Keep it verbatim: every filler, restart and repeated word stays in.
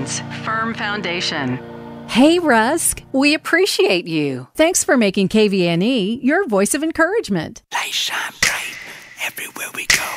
Insurance. Firm foundation. Hey, Rusk. We appreciate you. Thanks for making K V N E your voice of encouragement. Light shine bright everywhere we go.